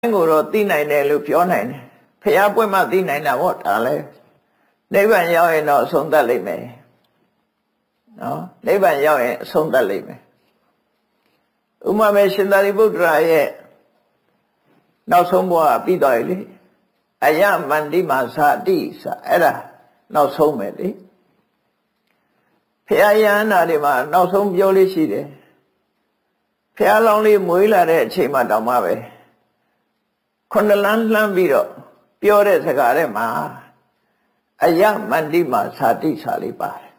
ကိုတော့သိနိုင်တယ်လို့ပြောနိုင်တယ်ဖျားပွင့်မှသိနိုင်တာပေါ့ဒါလဲနိဗ္ဗာန်ရောက်ရင်တော့အဆုံးသတ်လိမ့်မယ်နော်နိဗ္ဗာန်ရောက်ရင်အဆုံးသတ်လိမ့်မယ်ဥမာမဲ့ရှင်သာရိပုတ္တရာရဲ့နောက်ဆုံးဘဝပြီးသွားပြီလေအယမန္တိမာသာတိဆိုအဲ့ဒါနောက်ဆုံးပဲလေဖျားယန္တာတွေမှာနောက်ဆုံးပြောလေးရှိတယ်ဖျားလောင်းလေးမွေးလာတဲ့အချိန်မှတောင်မှပဲခုနှစ်လမ်းလှမ်းပြီးတော့ပြောတဲ့စကားထဲမှာအယမန္တိမာသာတိစာလေးပါတယ်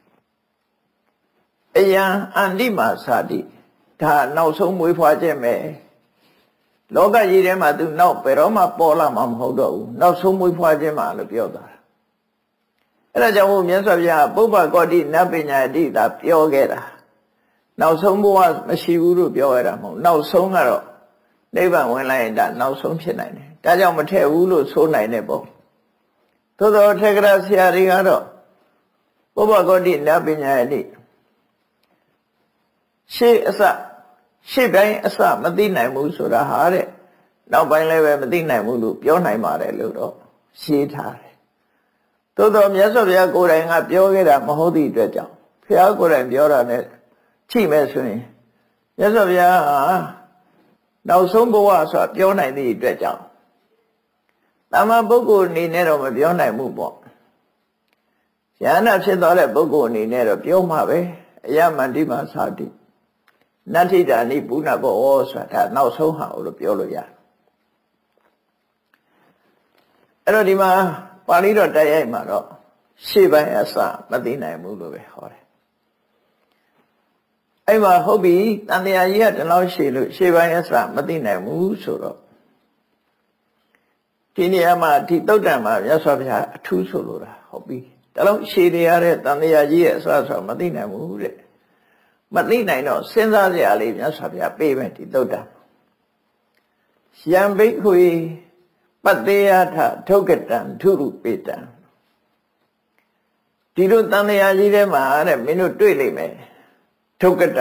အယံအန္တိမာသာတိဒါနောက်ဆုံးမွေးဖွားခြင်းပဲလောကကြီးထဲမှာသူနောက်ဘယ်တော့မှပေါ်လာမှာမဟုတ်တော့ဘူးနောက်ဆုံးမွေးဖွားခြင်းမှာလို့ပြောတာအဲ့ဒါကြောင့်မို့မြတ်စွာဘုရားပုပ္ပကောတိနတ်ပညာတိသာပြောခဲ့တာနောက်ဆုံးဘဝမရှိဘူးလို့ပြောရတာမဟုတ်နောက်ဆုံးကတော့နိဗ္ဗာန်ဝင်လိုက်ရင်ဒါနောက်ဆုံးဖြစ်နိုင်တယ်ဒါကြောင့်မထည့်ဘူးလို့ဆိုနိုင်တဲ့ပုံသို့တော်ထေကရာဆရာတွေကတော့ပုပ္ပကောတိနတ်ပညာတိရှေ့အစရှေ့ပိုင်းအစမသိနိုင်ဘူးဆိုတာဟာတဲ့နောက်ပိုင်းလည်းပဲမသိနိုင်ဘူးလို့ပြောနိုင်ပါတယ်လို့တော့ရှင်းထားတယ်သို့တော်မြတ်စွာဘုရားကိုယ်တိုင်ကပြောခဲ့တာမဟုတ်သည့်အတွက်ကြောင့်ဘုရားကိုယ်တိုင်ပြောတာနဲ့ကြည့်မယ်ဆိုရင်မြတ်စွာဘုရားဟာနောက်ဆုံးဘဝဆိုတာပြောနိုင်သည့်အတွက်ကြောင့်တာမန်ပုဂ္ဂိုလ်အနေနဲ့တော့မပြောနိုင်ဘူးပေါ့ဉာဏ်ဖြစ်သွားတဲ့ပုဂ္ဂိုလ်အနေနဲ့တော့ပြောမှာပဲအယမန္တိမာသာတိနတ္ထိတာနိပုဏ္ဏဘောဆိုတာနောက်ဆုံးဟာလို့ပြောလို့ရတယ်အဲ့တော့ဒီမှာပါဠိတော်တိုက်ရိုက်မှာတော့ရှေ့ပိုင်းအစမသိနိုင်ဘူးလို့ပဲဟောတယ်အဲ့မှာဟုတ်ပြီတန်တရားကြီးကဒီလောက်ရှေ့လို့ရှေ့ပိုင်းအစမသိနိုင်ဘူးဆိုတော့ဒီနေရာမှာဒီသုတ်တံမှာမြတ်စွာဘုရားအထူးဆိုလိုတာဟုတ်ပြီဒီလောက်ရှေ့ရတဲ့တန်တရားကြီးရဲ့အစဆိုမသိနိုင်ဘူးတဲ့မသိနိုင်တော့စဉ်းစားစရာလေးမြတ်စွာဘုရားပေးမယ်ဒီသုတ်တံယံဘိက္ခွေပတ္တေယထထုတ်ကတံထုရုပေတံဒီလိုတန်တရားကြီးထဲမှာတဲ့မင်းတို့တွေ့လိမ့်မယ်ထုတ်ကတ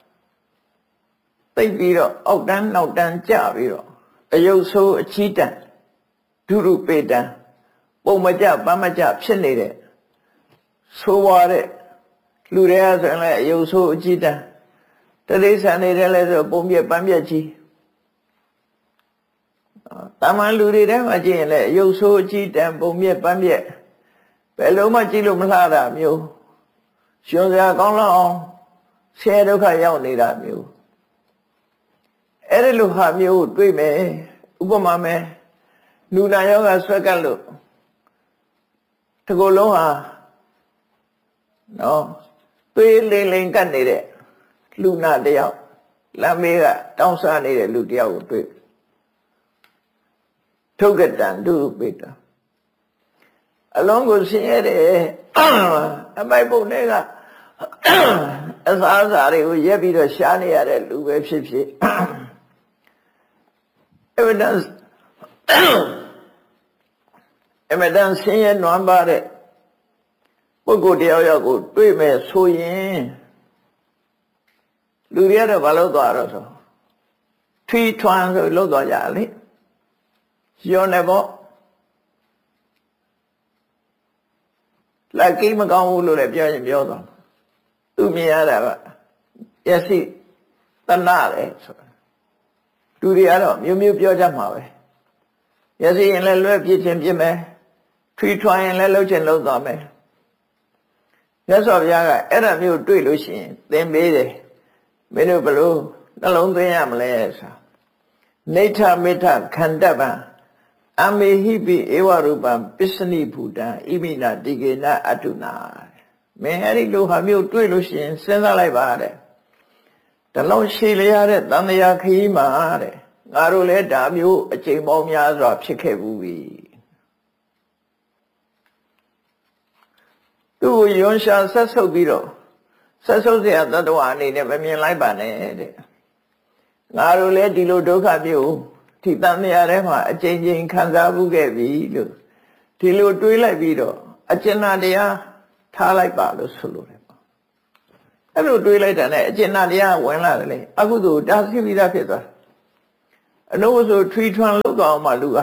သိပြီးတော့အောက်တန်းနောက်တန်းကြပြီးတော့အယုတ်ဆိုးအချီးတန်ဒုရုပေတံပုံမကြပန်းမကြဖြစ်နေတဲ့ဆိုးဝါးတဲ့လူတွေကဆိုရင်လည်းအယုတ်ဆိုးအချီးတန်တတိဆန်နေတယ်လဲဆိုပုံပြပန်းပြကြီးတာမန်လူတွေထဲမှာကြည့်ရင်လည်းအယုတ်ဆိုးအချီးတန်ပုံပြပန်းပြဘယ်လုံးမှကြည့်လို့မလှတာမျိုးရှင်စရာကောင်းလောက်အောင်ဆဲဒုက္ခရောက်နေတာမျိုးအဲ့ဒီလိုဟာမျိုးတွေ့မယ်ဥပမာမယ်နူနာယောဂဆွဲကပ်လို့ဒီကိုယ်လုံးဟာနော်သွေးလိမ့်လိမ့်ကတ်နေတဲ့လူနာတယောက်လမ်းမေးကတောင်းစားနေတဲ့လူတယောက်ကိုတွေ့ထုတ်ကတံဒုပေတံအလုံးကိုဆင်းရဲတယ်အမိုက်ပုံတွေကအစားအစာတွေကိုရက်ပြီးတော့ရှားနေရတဲ့လူပဲဖြစ်ဖြစ်evidence အမတန်ဆင်းရဲနွမ်းပါတဲ့ပုဂ္ဂိုလ်တယောက်ယောက်ကိုတွေ့မဲ့ဆိုရင်လူတွေကတော့မလုပ်သွားတော့ဆိုထွီးထွန်းဆိုလုပ်သွားကြလေရောနေပေါ့လက်ကိမကောင်းဘူးလို့လည်းပြောရင်ပြောသွားသူမြင်ရတာကယသိတဏှတယ်ဆိုတာလူတွေကတော့မျိုးမျိုးပြောကြမှာပဲယသိရင်လည်းလွဲ့ပြစ်ခြင်းပြစ်မယ်ထွီးထွန်းရင်လည်းလှုပ်ခြင်းလှုပ်သွားမယ်မြတ်စွာဘုရားကအဲ့ဒါမျိုးတွေ့လို့ရှိရင်သင်ပေးတယ်မင်းတို့ဘလို့နှလုံးသွင်းရမလဲဆိုနေထမေထခန္တပံအမေဟိပိဧဝရူပံပစ္စနိဘူတံဣမိနာတိကေနအတုနာမင်းအဲ့ဒီလိုဟာမျိုးတွေ့လို့ရှိရင်စဉ်းစားလိုက်ပါတဲ့တလုံးရှိလျားတဲ့တန်တရားခရီးမှာတဲ့ငါတို့လည်းဒါမျိုးအချိန်ပေါင်းများစွာဖြစ်ခဲ့ဘူးပြီသူ့ကိုယွန်ရှာဆက်ဆုပ်ပြီးတော့ဆက်ဆုပ်เสียတတ္တဝါအနေနဲ့မမြင်လိုက်ပါနဲ့တဲ့ငါတို့လည်းဒီလိုဒုက္ခမျိုးဒီတန်တရားထဲမှာအချိန်ချင်းခံစားမှုခဲ့ပြီလို့ဒီလိုတွေးလိုက်ပြီးတော့အကျဉ်းတရားထားလိုက်ပါလို့ဆိုလိုတယ်ပေါ့အဲ့လိုတွေးလိုက်တာနဲ့အကျဉ်းတရားဝင်လာတယ်လေအခုသူတာသိပြီးသားဖြစ်သွားအနုဆိုထွီထွန်းလောက်တော့မှလူက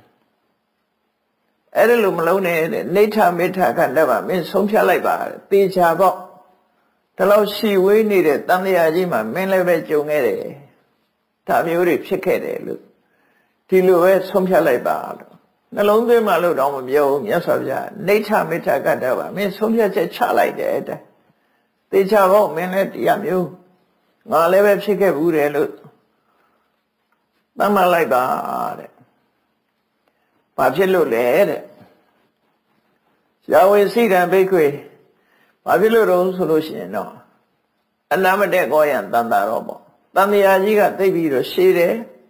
အဲ့ဒါလိုမလုံးနဲ့တဲ့နေထမေထခန္ဓာမှာမင်းဆုံးဖြတ်လိုက်ပါတေချာပေါ့ဒါလို့ရှိဝေးနေတဲ့တန်လျာကြီးမှာမင်းလည်းပဲကြုံခဲ့တယ်ဒါမျိုးတွေဖြစ်ခဲ့တယ်လို့ဒီလိုပဲဆုံးဖြတ်လိုက်ပါလို့နှလုံးသွင်းမှလို့တော့မပြောဘူးမြတ်စွာဘုရားနေထမေထခန္ဓာမှာမင်းဆုံးဖြတ်ချက်ချလိုက်တယ်တဲ့တေချာပေါ့မင်းလည်းတရားမျိုးငါလည်းပဲဖြစ်ခဲ့ဘူးတယ်လို့သတ်မှတ်လိုက်ပါတဲ့ဘာဖြစ်လို့လဲတဲ့ယာဝေစိတံဘိက္ခွေဘာဖြစ်လို့တော့ဆိုလို့ရှိရင်တော့အနာမတဲ့ကောယံတန်တာတော့ပေါ့တန်တရားကြီးကသိပြီးတော့ရှည်တယ်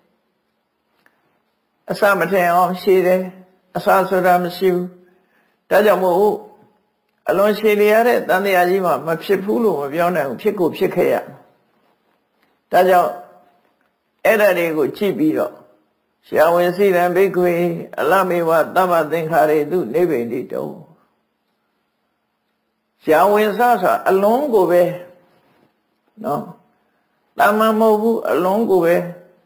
အစမထင်အောင်ရှည်တယ်အစဆိုတာမရှိဘူးဒါကြောင့်မို့အလွန်ရှည်လျရတဲ့တန်တရားကြီးမှမဖြစ်ဘူးလို့မပြောနိုင်ဘူးဖြစ်ကိုဖြစ်ခဲ့ရဒါကြောင့်အဲ့ဒါတွေကိုကြည့်ပြီးတော့ယာဝေစိတံဘိက္ခွေအလမေဝသမ္မသင်္ခါရေတုနိဗ္ဗိန္တိတောယာဝေစဆိုတာအလုံးကိုပဲနော်တမ္မမဟုတ်ဘူးအလုံးကိုပဲ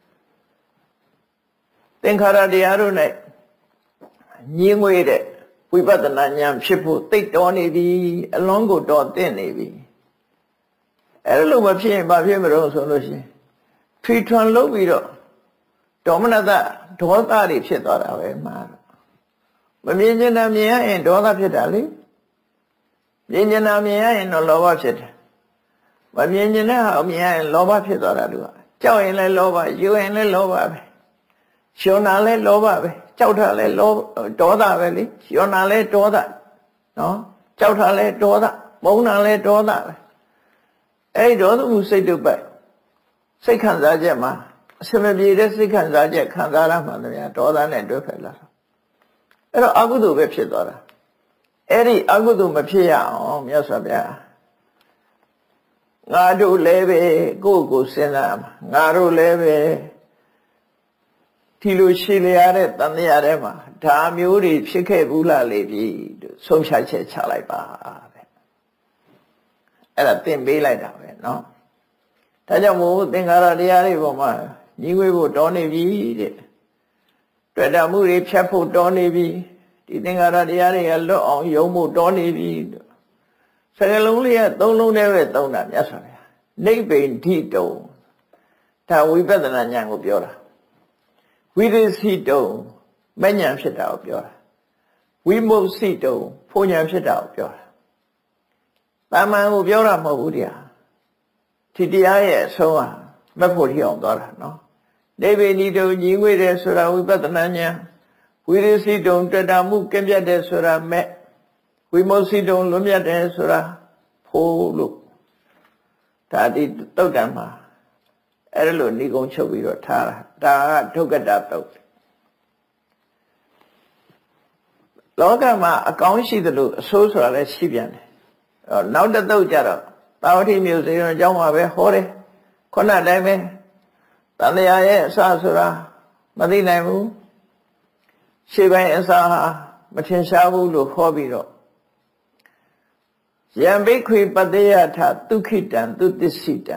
သင်္ခါရတရားတို့နဲ့ညင်းငွေတဲ့ဝိပဿနာဉာဏ်ဖြစ်ဖို့သိတော်နေပြီအလုံးကိုတော်သင့်နေပြီအဲ့လိုမဖြစ်ရင်ဘာဖြစ်မလို့ဆိုလို့ရှိရင်ထွေထွန်လုပ်ပြီးတော့ဒေါမနတဒေါသတွေဖြစ်သွားတာပဲမှာမမြင်ချင်တာမြင်ရရင်ဒေါသဖြစ်တာလေမြင်ချင်တာမြင်ရရင်တော့လောဘဖြစ်တယ်မမြင်ချင်တဲ့ဟာမြင်ရရင်လောဘဖြစ်သွားတာလူကကြောက်ရင်လည်းလောဘယူရင်လည်းလောဘပဲရှင်နာလည်းလောဘပဲကြောက်တာလည်းဒေါသပဲလေရှင်နာလည်းဒေါသနော်ကြောက်တာလည်းဒေါသမုန်းတာလည်းဒေါသပဲအဲ့ဒီဒေါသမှုစိတ်တုပ်ပဲစိတ်ခံစားချက်မှာအစမပြေတဲ့စိတ်ခံစားချက်ခံစားရမှန်တယ်ဒေါသနဲ့တွဲဖက်လာတာအဲ့တော့အကုသိုလ်ပဲဖြစ်သွားတာအဲ့ဒီအကုသိုလ်မဖြစ်ရအောင်မြတ်စွာဘုရားငါတို့လည်းပဲကိုယ့်ကိုစဉ်းစားမှာငါတို့လည်းပဲဒီလိုရှိလျာတဲ့တန်တရားထဲမှာဒါမျိုးတွေဖြစ်ခဲ့ဘူးလားလေပြီလို့ဆုံးဖြတ်ချက်ချလိုက်ပါတဲ့အဲ့ဒါသင်ပေးလိုက်တာပဲเนาะဒါကြောင့်မို့သင်္ခါရတရားတွေပေါ်မှာညီငွေဖို့တောနေပြီတဲ့တွေ့တာမှုတွေဖြတ်ဖို့တောနေပြီဒီသင်္ခါရတရားတွေကလွတ်အောင်ယုံဖို့တောနေပြီစကလုံးလေးကသုံးလုံးနဲ့ပဲသုံးတာမြတ်စွာဘုရားနိဗ္ဗိန္တိတုံဒါဝိပဿနာဉာဏ်ကိုပြောတာဝိရိစိတုံမဉဏ်ဖြစ်တာကိုပြောတာဝိမုတ်စိတုံဖုန်ဉဏ်ဖြစ်တာကိုပြောတာတာမန်ကိုပြောတာမဟုတ်ဘူးတရားဒီတရားရဲ့အဆုံးဟာမဖို့ထီအောင်သွားတာနော်နိဗ္ဗိန္တိတုံညီငွေတယ်ဆိုတာဝိပဿနာဉာဏ်ဝိရိစိတုံတွေ့တာမှုကင်းပြတ်တယ်ဆိုတာမဲ့ဝိမုတ်စိတုံလွတ်မြတ်တယ်ဆိုတာဖို့လို့ဒါဒီတုတ်တံမှာအဲ့လိုဏိကုံချုပ်ပြီးတော့ထားတာဒါကဒုက္ကတတုတ်လောကမှာအကောင်းရှိသလိုအဆိုးဆိုတာလည်းရှိပြန်တယ်နောက်တစ်တုတ်ကြတော့သာဝတိမျိုးစေတော်အကြောင်းမှာပဲဟောတယ်ခုနတိုင်းပဲတန်တရားရဲ့အစဆိုတာမသိနိုင်ဘူးရှေ့ပိုင်းအစဟာမထင်ရှားဘူးလို့ဟောပြီးတော့ယံဘိက္ခွေပတ္တယထဒုက္ခိတံသူတစ္ဆိတံ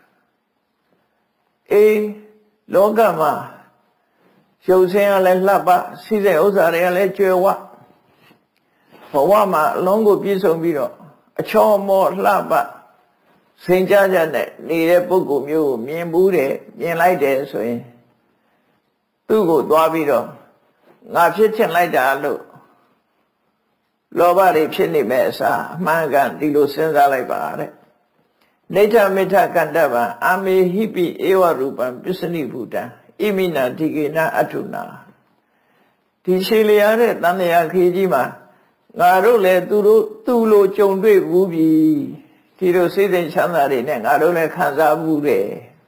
လောကမှာရုပ်ဆင်းရလဲလှပစီးတဲ့ဥစ္စာတွေကလည်းကျွယ်ဝဘဝမှာအလုံးကိုပြည့်စုံပြီးတော့အချောမောလှပစိန်ကြကြနဲ့နေတဲ့ပုဂ္ဂိုလ်မျိုးကိုမြင်ဘူးတယ်မြင်လိုက်တယ်ဆိုရင်သူ့ကိုသွားပြီးတော့ငါဖြစ်ချင်လိုက်တာလို့လောဘတွေဖြစ်နေမဲ့အစားအမှန်ကန်ဒီလိုစဉ်းစားလိုက်ပါတဲ့နေထမေထကန္တဗံအာမေဟိပိဧဝရူပံပစ္စနိဘူတံဣမိနာတိကေနအထုနာဒီရှိလျားတဲ့တန်လျာခေကြီးမှာငါတို့လည်းသူလိုကြုံတွေ့ဘူးပြီဒီလိုစိတ်သိချမ်းသာတွေနဲ့ငါတို့လည်းခံစားဘူးတယ်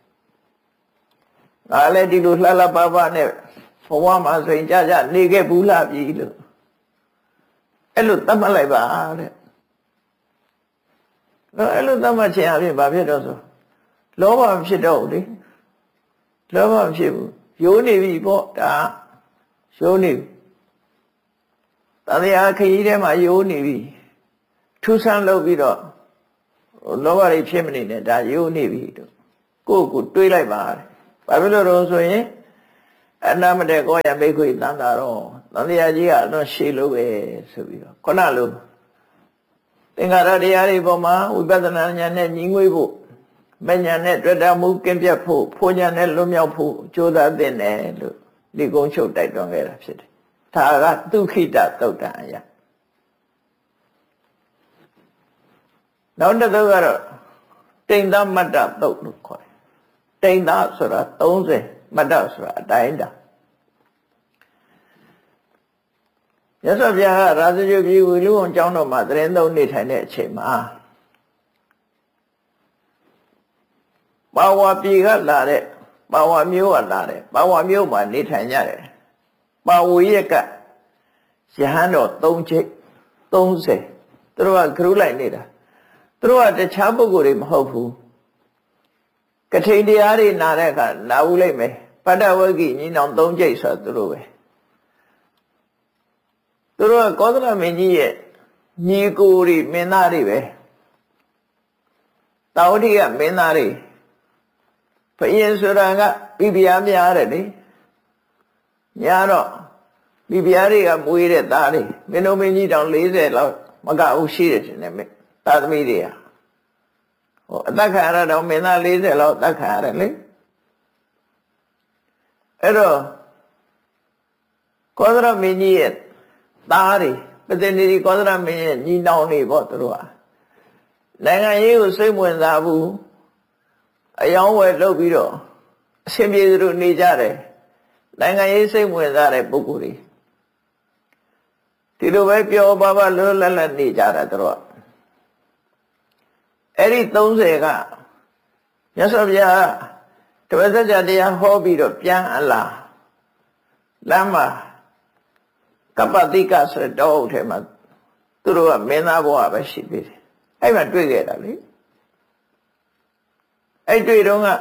ငါလည်းဒီလိုလှလှပပနဲ့ဘဝမှာစိန်ကြကြနေခဲ့ဘူးလားပြီလို့အဲ့လိုသတ်မှတ်လိုက်ပါတဲ့အဲ့လိုသတ်မှတ်ခြင်းအပြင်ဘာဖြစ်တော့ဆိုလောဘမဖြစ်တော့ဘူးလေလောဘမဖြစ်ဘူးယိုးနေပြီပေါ့ဒါယိုးနေပြီတတရားခရီးထဲမှာယိုးနေပြီထူးဆန်းလုပ်ပြီးတော့လောဘတွေဖြစ်မနေနဲ့ဒါယိုးနေပြီတို့ကိုယ့်ကိုတွေးလိုက်ပါတဲ့ဘာဖြစ်လို့တော့ဆိုရင်အနာမတေကောယဘိက္ခွေတန်တာတော့တန်တရားကြီးကတော့ရှေ့လို့ပဲဆိုပြီးတော့ခုနလိုသင်္ခါရတရားတွေပေါ်မှာဝိပဿနာဉာဏ်နဲ့ညီငွေဖို့မဉာဏ်နဲ့တွေ့တာမှုကင်းပြတ်ဖို့ဖို့ဉာဏ်နဲ့လွတ်မြောက်ဖို့ကြိုးစားသင့်တယ်လို့ဒီကုန်းချုပ်တိုက်တွန်းခဲ့တာဖြစ်တယ်။ဒါကဒုက္ခိတသုတ်တံအရာနောက်တစ်သုတ်ကတော့တိန်သမတ္တသုတ်လို့ခေါ်တယ်။တိန်သဆိုတာ30မတ္တဆိုတာအတိုင်းတာရသော်ဗျာရာဇဂုပြည်ဝီလူအောင်ကျောင်းတော်မှာသရင်သုံးနေထိုင်တဲ့အချိန်မှာပါဝါပြည်ကလာတဲ့ပါဝါမျိုးကလာတဲ့ပါဝါမျိုးမှာနေထိုင်ကြတယ်ပါဝရက်ကရဟန်းတော်3ချိတ်30သူတို့ကဂရုလိုက်နေတာသူတို့ကတခြားပုဂ္ဂိုလ်တွေမဟုတ်ဘူးကထိန်တရားတွေနာတဲ့အခါနာဘူးလိုက်မယ်ပတ္တဝဂ္ဂိညီနောင်3ချိတ်ဆိုသူတို့ပဲသူတို့ကကောသလမင်းကြီးရဲ့ညီကိုတွေမင်းသားတွေပဲတာဝတိကမင်းသားတွေဘုရင်ဆိုတာကပြပြားများတယ်လေညာတော့ပြပြားတွေကမွေးတဲ့သားတွေမင်းတို့မင်းကြီးတောင်40လောက်မကဘူးရှိတယ်ရှင်နဲ့သားသမီးတွေကဟိုအသက်ခံရတော့မင်းသား40လောက်အသက်ခံရတယ်လေအဲ့တော့ကောသလမင်းကြီးရဲ့သားတွေပတိနေဒီကောသလမင်းရဲ့ညီနောင်တွေပေါ့သူတို့ကနိုင်ငံရေးကိုစိတ်ဝင်စားဘူးအယောင်းဝယ်လုပ်ပြီးတော့အရှင်ပြေသူတို့နေကြတယ်နိုင်ငံရေးစိတ်ဝင်စားတဲ့ပုဂ္ဂိုလ်တွေဒီလိုပဲပြောပါပါလွတ်လပ်လပ်နေကြတာသူတို့အဲ့ဒီ30ကမြတ်စွာဘုရားတပည့်စကြာတရားဟောပြီးတော့ပြန်အလားလမ်းမှာကပ္ပတိကဆိုတဲ့တောအုပ်ထဲမှာသူတို့ကမင်းသားဘဝပဲရှိသေးတယ်အဲ့မှာတွေ့ခဲ့တာလေအဲ့တွေ့တော့က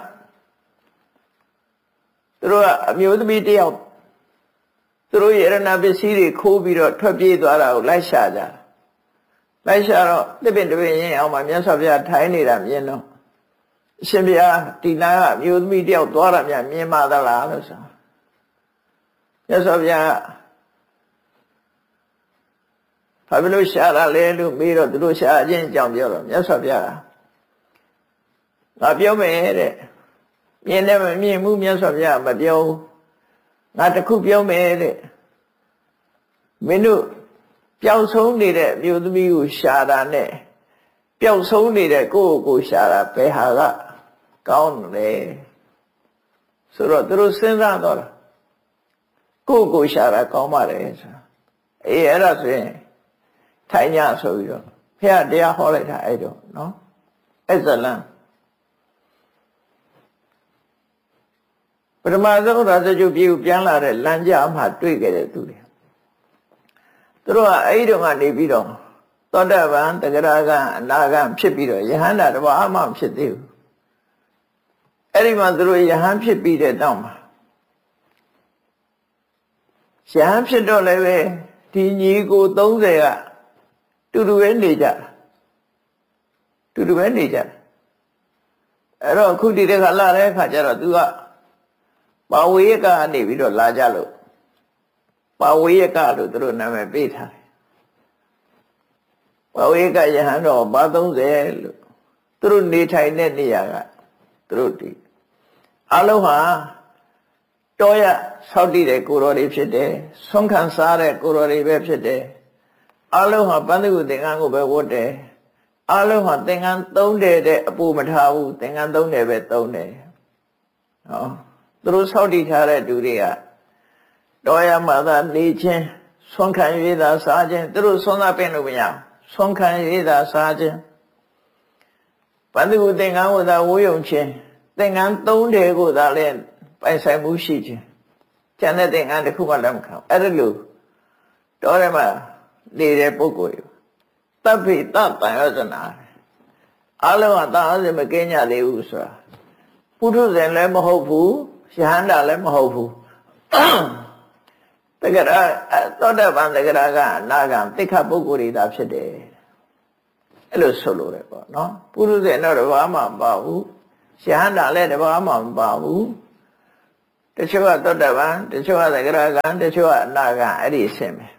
သူတို့ကအမျိုးသမီးတယောက်သူတို့ရတနာပစ္စည်းတွေခိုးပြီးတော့ထွက်ပြေးသွားတာကိုလိုက်ရှာကြလိုက်ရှာတော့တစ်ပင်တစ်ပင်ရင်အောင်မှာမြတ်စွာဘုရားထိုင်နေတာမြင်တော့အရှင်ဘုရားဒီနာကအမျိုးသမီးတယောက်သွားတာများမြင်ပါသလားလို့ဆိုမြတ်စွာဘုရားဘာဖြစ်လို့ရှာတာလဲလို့မေးတော့သူတို့ရှာအချင်းအကြောင်းပြောတော့မြတ်စွာဘုရားငါပြောမယ်တဲ့မြင်တယ်မမြင်ဘူးမြတ်စွာဘုရားမပြောဘူးငါတခုပြောမယ်တဲ့မင်းတို့ပျောက်ဆုံးနေတဲ့အမျိုးသမီးကိုရှာတာနဲ့ပျောက်ဆုံးနေတဲ့ကိုယ့်ကိုရှာတာဘယ်ဟာကကောင်းလဲဆိုတော့သူတို့စဉ်းစားတော့ကိုယ့်ကိုရှာတာကောင်းပါတယ်ဆိုအေးအဲ့ဒါဆိုရင်ထိုင်ညဆိုပြီးတော့ဖះတရားဟောလိုက်တာအဲ့တော့နော်အဲ့ဇလံပထမဆုံးရာဇဂုပြည်ကိုပြန်လာတဲ့လမ်းကြားမှာတွေ့ခဲ့တဲ့သူတွေသူတို့ကအဲ့ဒီတော့ကနေပြီးတော့သောတပန်တဂရကအနာဂံဖြစ်ပြီးတော့ယဟန္တာတဘာမှမဖြစ်သေးဘူးအဲ့ဒီမှာသူတို့ယဟန်ဖြစ်ပြီးတဲ့တောင်းမှာယဟန်ဖြစ်တော့လည်းပဲဒီညီကို30ကတူတူပဲနေကြတူတူပဲနေကြအဲ့တော့အခုဒီတခါလာတဲ့အခါကျတော့သူကပါဝေယကကနေပြီးတော့လာကြလို့ပါဝေယကလို့သူတို့နာမည်ပေးထားတယ်ပါဝေယကယဟန်တော်ပါ30လို့သူတို့နေထိုင်တဲ့နေရာကသူတို့ဒီအလုံးဟာတောရဆောက်တည်တဲ့ကိုတော်တွေဖြစ်တယ်ဆွမ်းခံစားတဲ့ကိုတော်တွေပဲဖြစ်တယ်အလုံးဟာပန်းသူသင်္ကန်းကိုပဲဝတ်တယ်အလုံးဟာသင်္ကန်းသုံးတယ်တဲ့အပူမထားဘူးသင်္ကန်းသုံးတယ်ပဲသုံးတယ်ဟောသူတို့ဆောက်တည်ထားတဲ့သူတွေကတောရမှာသာနေခြင်းဆွမ်းခံရည်သာစားခြင်းသူတို့ဆွမ်းသာပင်လို့မရဆွမ်းခံရည်သာစားခြင်းပန်းသူသင်္ကန်းကိုသာဝိုးယုံခြင်းသင်္ကန်းသုံးတယ်ကိုသာလည်းပိုင်ဆိုင်မှုရှိခြင်းကျန်တဲ့သင်္ကန်းတစ်ခုမှလက်မခံအဲ့ဒါလို့တောထဲမှာနေတဲ့ပုဂ္ဂိုလ်တွေတပ္ပိတတန်ရဇနာအလုံးကတန်ရဇမကင်းကြသေးဘူးဆိုတာပုထုဇဉ်လည်းမဟုတ်ဘူးယဟန္တာလည်းမဟုတ်ဘူးတကယ်သောတပန်တကယ်ကအနာဂံတိခပုဂ္ဂိုလ်တွေသာဖြစ်တယ်အဲ့လိုဆိုလို့ရတယ်ပေါ့နော်ပုထုဇဉ်တော့ဘာမှမပါဘူးယဟန္တာလည်းဘာမှမပါဘူးတချို့ကသောတပန်တချို့ကသဂရကံတချို့ကအနာကံအဲ့ဒီအဆင့်ပဲ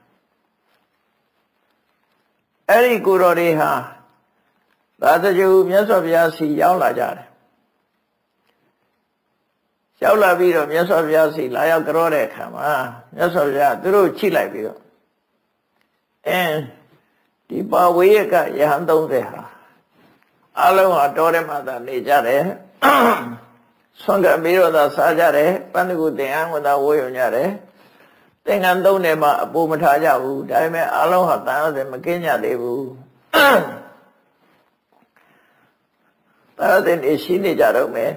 အဲ့ဒီကိုယ်တော်တွေဟာသာသကျူမြတ်စွာဘုရားစီရောက်လာကြတယ်ရောက်လာပြီးတော့မြတ်စွာဘုရားစီလာရောက်ကြောတဲ့အခါမှာမြတ်စွာဘုရားသူတို့ချိလိုက်ပြီးတော့ဒီပါဝေယကယဟန်30ဟာအလုံးဟာတော်ထဲမှာသာနေကြတယ်ဆွမ်းကပြီးတော့သာစားကြတယ်ပန္နကုသင်္ဟန်ဝသာဝေယုံကြတယ်သင်္ကန်း3နဲ့မှအပူမထားကြဘူးဒါပေမဲ့အလုံးဟာတန်ရုံးစင်မကင်းကြသေးဘူးတန်ရုံးစင်နေရှိနေကြတော့မယ်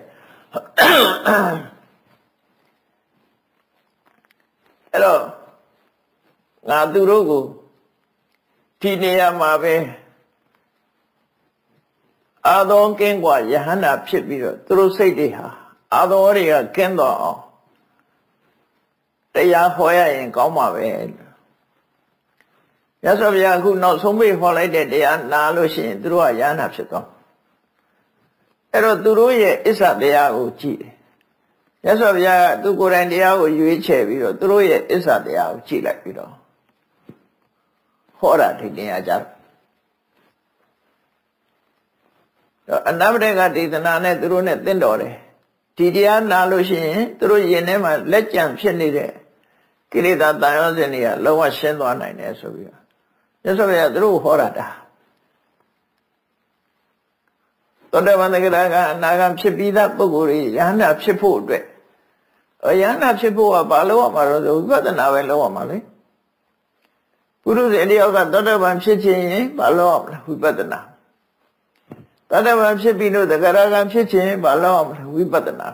အဲ့တော့ငါသူတို့ကိုဒီနေရာမှာပဲအာသောကင်းกว่าယဟန္တာဖြစ်ပြီးတော့သူတို့စိတ်တွေဟာအာသောတွေကကင်းတော့အောင်တရားဟောရရင်ကောင်းမှာပဲမြတ်စွာဘုရားအခုနောက်ဆုံးပိတ်ဟောလိုက်တဲ့တရားနာလို့ရှိရင်သူတို့ကယဟန္တာဖြစ်သွားအဲ့တော့သူတို့ရဲ့အစ္ဆတရားကိုကြည့်မြတ်စွာဘုရားကသူကိုယ်တိုင်တရားကိုရွေးချယ်ပြီးတော့သူတို့ရဲ့အစ္ဆတရားကိုကြည့်လိုက်ပြီးတော့ဟောတာဒီနေရာကြတော့အနဗ္ဗဒေကဒေသနာနဲ့သူတို့နဲ့သင်တော်တယ်ဒီတရားနာလို့ရှိရင်သူတို့ယင်ထဲမှာလက်ကြံဖြစ်နေတဲ့ကိလေသာတန်ရောစဉ်တွေကလုံးဝရှင်းသွားနိုင်တယ်ဆိုပြီးတော့မြတ်စွာဘုရားသူတို့ဟောတာသောတပန်တဂရကအနာဂံဖြစ်ပြီးသားပုဂ္ဂိုလ်တွေယဟန္တာဖြစ်ဖို့အတွက်ယဟန္တာဖြစ်ဖို့ကဘာလို့ရမှာတော့ဆိုဝိပဿနာပဲလုပ်ရမှာလေပုရုဇဉ်တယောက်ကသောတပန်ဖြစ်ခြင်းရင်ဘာလို့ရမလဲဝိပဿနာသောတပန်ဖြစ်ပြီးလို့တဂရကံဖြစ်ခြင်းဘာလို့ရမလဲဝိပဿနာ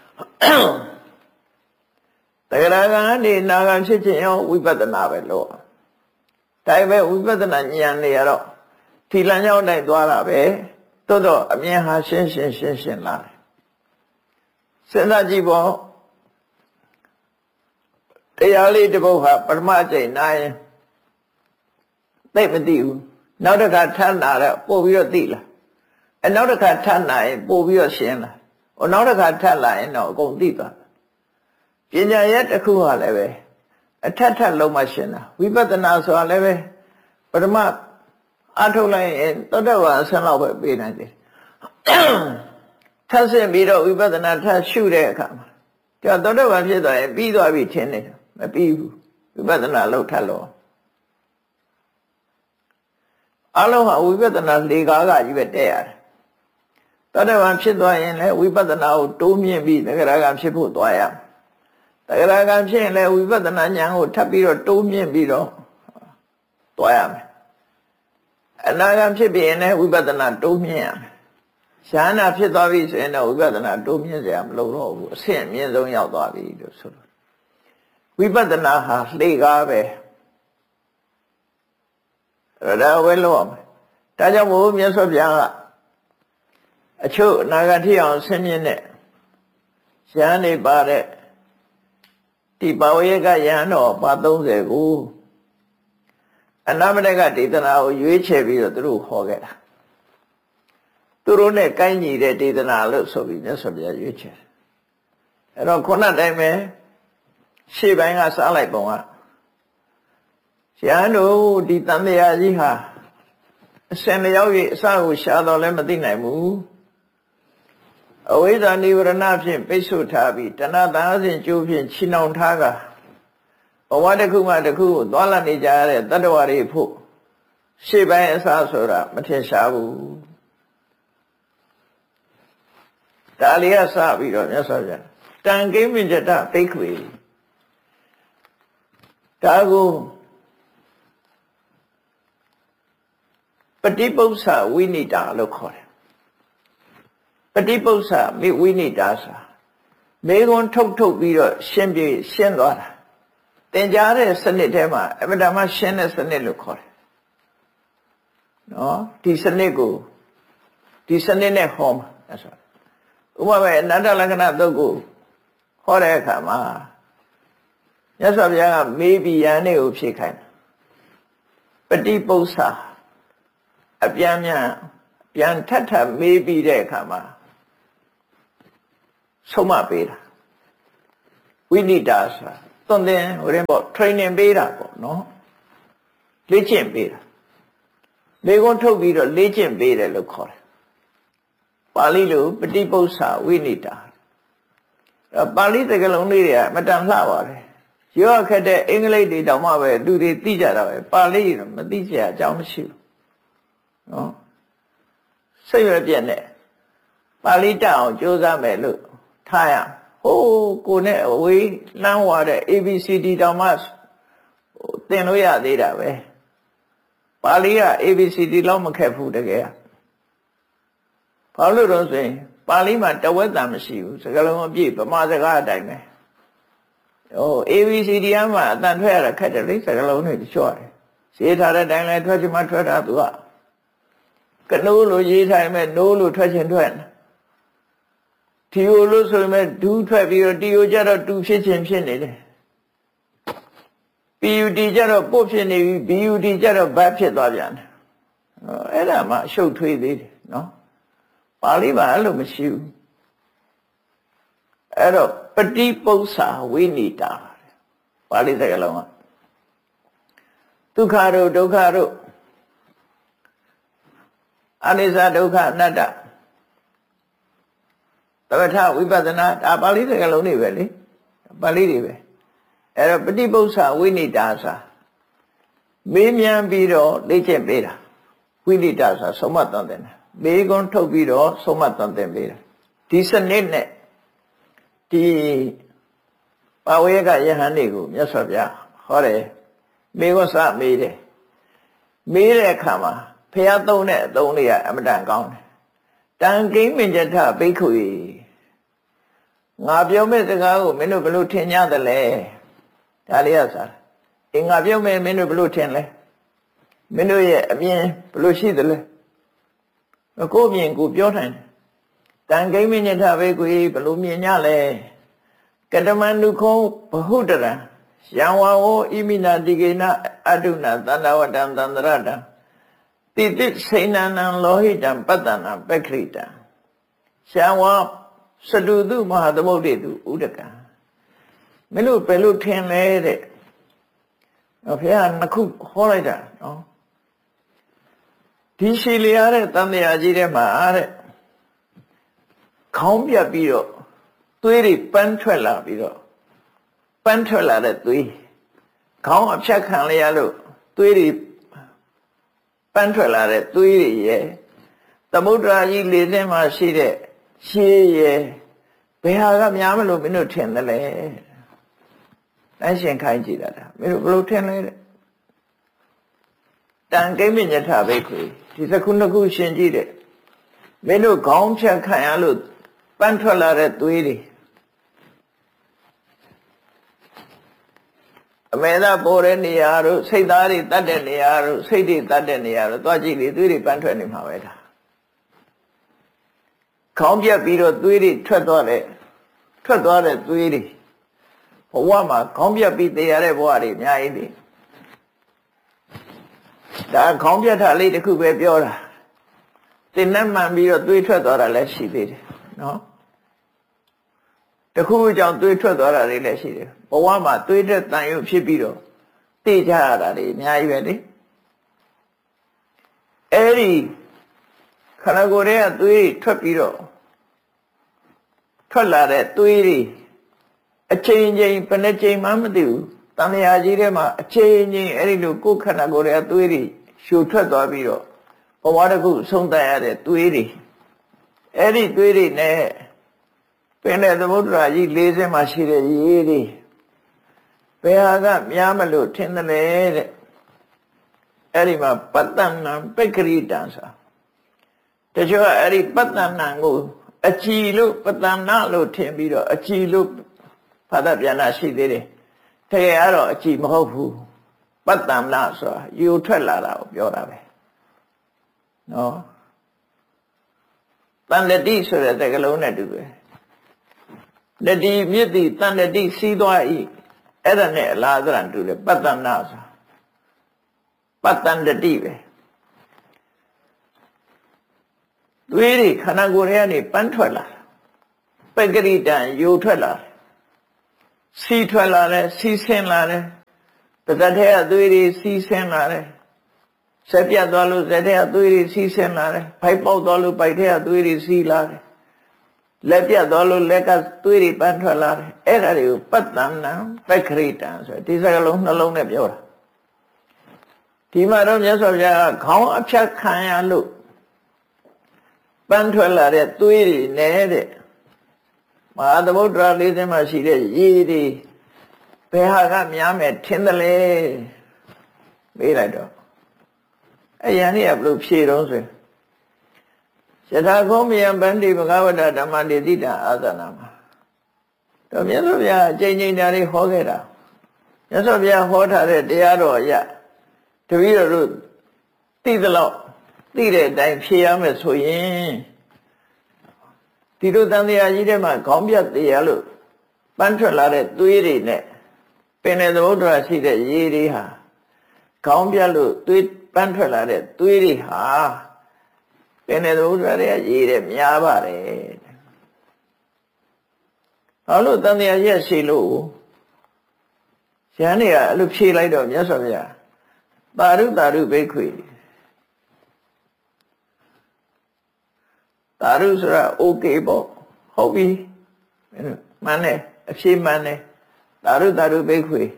တဂရကံကနေနာဂံဖြစ်ခြင်းရောဝိပဿနာပဲလို့ဒါပေမဲ့ဝိပဿနာဉာဏ်နေရတော့ဒီလမ်းကြောင်းတိုင်းသွားတာပဲတိုးတော့အမြင်ဟာရှင်းလာတယ်စဉ်းစားကြည့်ပေါ့တရားလေးတစ်ပုဒ်ဟာပထမအကျိန်နာရင်သိမသိဘူးနောက်တစ်ခါထပ်နာတော့ပို့ပြီးတော့သိလာနောက်တစ်ခါထပ်နာရင်ပို့ပြီးတော့ရှင်းလာနောက်တစ်ခါထပ်လာရင်တော့အကုန်သိသွားပညာရဲ့တစ်ခုဟာလည်းပဲအထက်လုံးမှရှင်းတာဝိပဿနာဆိုတာလည်းပဲပထမအထုတ်လိုက်ရင်သောတပန်အဆင့်လောက်ပဲပြေးနိုင်တယ်ထပ်ဆင့်ပြီးတော့ဝိပဿနာထပ်ရှုတဲ့အခါမှာကြောသောတပန်ဖြစ်သွားရင်ပြီးသွားပြီထင်တယ်မပြီးဘူးဝိပဿနာလောက်ထပ်လို့အလုံးဟာဝိပဿနာလေကားကကြီးပဲတဲ့ရတယ်သောတပန်ဖြစ်သွားရင်လည်းဝိပဿနာကိုတိုးမြင့်ပြီးတဂရကံဖြစ်ဖို့သွားရတဂရကံဖြစ်ရင်လည်းဝိပဿနာဉာဏ်ကိုထပ်ပြီးတော့တိုးမြင့်ပြီးတော့သွားရမယ်အနာဂံဖြစ်ပြီးရင်လည်းဝိပဿနာတိုးမြင့်ရမယ်ဉာဏ်နာဖြစ်သွားပြီဆိုရင်တော့ဝိပဿနာတိုးမြင့်စရာမလိုတော့ဘူးအဆင့်အမြင့်ဆုံးရောက်သွားပြီလို့ဆိုလို့ဝိပဿနာဟာလှေကားပဲအဲ့ဒါဝဲလို့ရမယ်ဒါကြောင့်မို့မြတ်စွာဘုရားကအချို့အနာဂတ်ထိအောင်ဆင်းမြင့်တဲ့ဉာဏ်နေပါတဲ့ဒီပါဝေယကယဟန်တော်ပါ30ကိုအနဗ္ဗဒေကဒေသနာကိုရွေးချယ်ပြီးတော့သူတို့ဟောခဲ့တာသူတို့နဲ့ကိုင်းညီတဲ့ဒေသနာလို့ဆိုပြီးမြတ်စွာဘုရားရွေးချယ်အဲ့တော့ခုနတိုင်းပဲရှေ့ပိုင်းကစားလိုက်ပုံကယဟန်တို့ဒီတန်တရားကြီးဟာအစင်လျောက်၍အစကိုရှာတော့လည်းမသိနိုင်ဘူးအဝိဇ္ဇာနိဝရဏဖြင့်ပိတ်ဆို့ထားပြီးတဏှာသာစဉ်ကျိုးဖြင့်ချီနှောင်ထားကဘဝတစ်ခုမှတစ်ခုကိုသွားလာနေကြရတဲ့တတ္တဝါတွေဖို့ရှေ့ပိုင်းအစဆိုတာမထင်ရှားဘူးဒါလေးကစပြီးတော့မြတ်စွာဘုရားတံကိမိจတပိက္ခွေဒါကိုပฏิပု္ပ္ပာဝိနိတာလို့ခေါ်တယ်ပฏิပု္ပ္ပာဝိနိတာဆိုမေခွန်းထုတ်ပြီးတော့ရှင်းသွားတာသင်ကြားတဲ့စနစ်ထဲမှာအမှန်တမ်းရှင်းတဲ့စနစ်လို့ခေါ်တယ်နော်ဒီစနစ်နဲ့ဟောမှာဆိုဥပမာအနတ္တလက္ခဏာသုတ်ကိုဟောတဲ့အခါမှာမြတ်စွာဘုရားကမေးပြီးယန္နေကိုဖြေခိုင်းပฏิပု္ပ္ပာအပြန်ထပ်မေးပြီးတဲ့အခါမှာဆုံးမပေးတာဝိနိတာဆိုတာသွန်သင်ဟိုရင်ပေါ့ training ပေးတာပေါ့နော်လေ့ကျင့်ပေးတာလေကွန်းထုတ်ပြီးတော့လေ့ကျင့်ပေးတယ်လို့ခေါ်တယ်ပါဠိလိုပฏิပု္ပ္ပာဝိနိတာပါဠိစကားလုံးလေးတွေကအမတန်လှပါတယ်ရောခက်တဲ့အင်္ဂလိပ်တွေတောင်မှပဲသူတွေသိကြတာပဲပါဠိတော့မသိကြအကြောင်းမရှိဘူးနော်စိတ်ရပြည့်နဲ့ပါဠိတတ်အောင်ကြိုးစားမယ်လို့ထားရဟိုးကိုနဲ့အဝေးလမ်းဝါတဲ့ ABCD တောင်မှသင်လို့ရသေးတာပဲပါဠိက ABCD လောက်မခက်ဘူးတကယ်ဘာလို့တော့ဆိုရင်ပါဠိမှာတဝက်တန်မရှိဘူးစကားလုံးအပြည့်ဗမာစကားအတိုင်းပဲဟို ABCD မှာအတန်ထွက်ရတာခက်တယ်လေစကားလုံးတွေချော့တယ်ရေးထားတဲ့အတိုင်းလဲထွက်ချင်မှထွက်တာသူကကနိုးလို့ရေးထားမယ်နိုးလို့ထွက်ချင်ထွက်တီယိုလို့ဆိုရင်ဒူးထွက်ပြီးတော့တီယိုကြတော့တူဖြစ်ချင်ဖြစ်နေတယ် PUD ကြတော့ပုတ်ဖြစ်နေပြီ BUD ကြတော့ဘတ်ဖြစ်သွားပြန်တယ်အဲ့ဒါမှအရှုပ်ထွေးသေးတယ်နော်ပါဠိမှာအဲ့လိုမရှိဘူးအဲ့တော့ပฏิပု္ပ္ပာဝိနိတာပါဠိစကားလုံးကဒုက္ခတို့ဒုက္ခတို့အနိစ္စဒုက္ခအနတ္တသမထဝိပဿနာဒါပါဠိစကားလုံးတွေပဲလေပါဠိတွေပဲအဲ့တော့ပฏิပု္ပ္ပာဝိနိတာဆိုမေးမြန်းပြီးတော့လေ့ကျင့်ပေးတာဝိနိတာဆိုဆုံးမသွန်သင်တာမေးခွန်းထုတ်ပြီးတော့ဆုံးမသွန်သင်ပေးတာဒီစနစ်နဲ့ဒီပါဝေကယဟန်တွေကိုမြတ်စွာဘုရားဟောတယ်မေးခွန်းစမေးတယ်မေးတဲ့အခါမှာဘုရားသုံးတဲ့အသုံးလေးကအမတန်ကောင်းတယ်တံကိမ္မင်္จထဘိက္ခုငါပြောမဲ့စကားကိုမင်းတို့ဘယ်လိုထင်ကြသလဲဒါလေးရစားအင်းငါပြောမဲ့မင်းတို့ဘယ်လိုထင်လဲမင်းတို့ရဲ့အမြင်ဘယ်လိုရှိသလဲကိုယ်မြင်ကိုပြောနိုင်တယ်တံကိမ္မင်္จထဘိက္ခုဘယ်လိုမြင်ကြလဲကတမနုခောဘဟုတရံယံဝါဝဣမိနာတိကေနအတုနာသန္တဝတံသန္တရတံတိတိစိဏနံလောဟိတံပတ္တနာပက္ခိတံယံဝါစတုတုမဟာသမုဒ္ဒေတုဥဒကံမင်းတို့ဘယ်လိုထင်လဲတဲ့ဘုရားနှစ်ခုဟောလိုက်တာနော်ဒီရှိလျားတဲ့တန်တရားကြီးထဲမှာတဲ့ခေါင်းပြတ်ပြီးတော့သွေးတွေပန်းထွက်လာပြီးတော့ပန်းထွက်လာတဲ့သွေးခေါင်းအဖြတ်ခံလျားလို့သွေးတွေပန်းထွက်လာတဲ့သွေးတွေရဲ့သမုဒ္ဒရာကြီးလေထဲမှာရှိတဲ့ရှေးရဲ့ဘယ်ဟာကများမလို့မင်းတို့ထင်တယ်လဲတိုင်းရှင်ခိုင်းကြည့်တာမင်းတို့ဘယ်လိုထင်လဲတဲ့တံကိမ္မင်္จထဘိက္ခုဒီသခုနှစ်ခုရှင်းကြည့်တဲ့မင်းတို့ခေါင်းဖြတ်ခံရလို့ပန်းထွက်လာတဲ့သွေးတွေအမေသာပေါ်တဲ့နေရာတို့စိတ်သားတွေတတ်တဲ့နေရာတို့စိတ်တွေတတ်တဲ့နေရာတို့သွားကြည့်လေသွေးတွေပန်းထွက်နေမှာပဲဒါခေါင်းပြတ်ပြီးတော့သွေးတွေထွက်သွားတဲ့သွေးတွေဘဝမှာခေါင်းပြတ်ပြီးတရားတဲ့ဘဝတွေအများကြီးတွေဒါခေါင်းပြတ်တာလေးတစ်ခုပဲပြောတာတင်နဲ့မှန်ပြီးတော့သွေးထွက်သွားတာလည်းရှိသေးတယ်နော်တခုကြောင့်သွေးထွက်သွားတာတွေလည်းရှိတယ်ဘဝမှာသွေးတဲ့တန်ရုပ်ဖြစ်ပြီးတော့သိကြရတာတွေအများကြီးပဲလေအဲ့ဒီခန္ဓာကိုယ်ရဲ့သွေးထွက်ပြီးတော့ထွက်လာတဲ့သွေးတွေအချိန်ချင်းဘယ်နှချိန်မှမသိဘူးတန်လျာကြီးထဲမှာအချိန်ချင်းအဲ့ဒီလိုကိုယ်ခန္ဓာကိုယ်ရဲ့သွေးတွေရှူထွက်သွားပြီးတော့ဘဝတစ်ခုဆုံးသက်ရတဲ့သွေးတွေအဲ့ဒီသွေးတွေနဲ့ပင်တဲ့သမုဒ္ဒရာကြီးလေးစင်းမှာရှိတဲ့ရေတွေဘယ်ဟာကများမလို့ထင်တယ်လေတဲ့အဲ့ဒီမှာပတ္တနံပက္ခရိတံဆိုတချို့အဲ့ဒီပတ္တနံကိုအကြည်လို့ပတ္တနာလို့ထင်ပြီးတော့အကြည်လို့ဘာသာပြန်တာရှိသေးတယ်တကယ်ကတော့အကြည်မဟုတ်ဘူးပတ္တနာဆိုတာယူထွက်လာတာကိုပြောတာပဲနော်တန်တတိဆိုတဲ့စကားလုံးနဲ့တူပဲတတိမြစ်တိတန်တတိစီးသွားဤအဲ့ဒါနဲ့အလားသဏ္ဍာန်တူတယ်ပတ္တနာဆိုပတ္တန်တတိပဲသွေးတွေခန္ဓာကိုယ်ထဲကနေပန်းထွက်လာပက္ခရိတံယူထွက်လာစီထွက်လာတယ်စီဆင်းလာတယ်ပါးစပ်ထဲကသွေးတွေစီဆင်းလာတယ်ဆက်ပြတ်သွားလို့ဆက်ထဲကသွေးတွေစီးဆင်းလာတယ်ဖိုက်ပေါက်သွားလို့ဖိုက်ထဲကသွေးတွေစီးလာတယ်လက်ပြတ်သွားလို့လက်ကသွေးတွေပန်းထွက်လာတယ်အဲ့ဒါတွေကိုပတ္တန်နံပက္ခရိတံဆိုဒီစကားလုံးနှလုံးနဲ့ပြောတာဒီမှာတော့မြတ်စွာဘုရားကခေါင်းအဖြတ်ခံရလို့ပန်းထွက်လာတဲ့သွေးတွေနဲ့တဲ့မဟာသမုဒ္ဒရာလေးစင်းမှာရှိတဲ့ရေတွေဘယ်ဟာကများမယ်ထင်တယ်လေမေးလိုက်တော့အယံนี่ကဘလို့ဖြေတော့ဆိုယထာခောမယံဗန္တိဘဂဝတဓမ္မတိတိတံအာသနာမှာတော့မြတ်စွာဘုရားအကျဉ်းချင်းဓာတ်လေးဟောခဲ့တာမြတ်စွာဘုရားဟောထားတဲ့တရားတော်အရတပည့်တော်တို့သိသလောက်သိတဲ့အတိုင်းဖြေရမယ်ဆိုရင်ဒီလိုတန်တရားကြီးထဲမှာခေါင်းပြတ်တရားလို့ပန်းထွက်လာတဲ့သွေးတွေနဲ့ပင်တဲ့သမုဒ္ဒရာရှိတဲ့ရေတွေဟာခေါင်းပြတ်လို့သွေးပန်းထွက်လာတဲ့သွေးတွေဟာပင်တဲ့သမုဒ္ဒရာတွေကရေတဲ့များပါတယ်ဘာလို့တန်တရားရက်ရှိလို့ရဟန်းတွေကအဲ့လိုဖြေလိုက်တော့မြတ်စွာဘုရားသာရုသာရုဘိက္ခွေသာရုဆိုတာโอเคပေါ့ဟုတ်ပြီမှန်တယ်အဖြေမှန်တယ်သာရုသာရုဘိက္ခွေ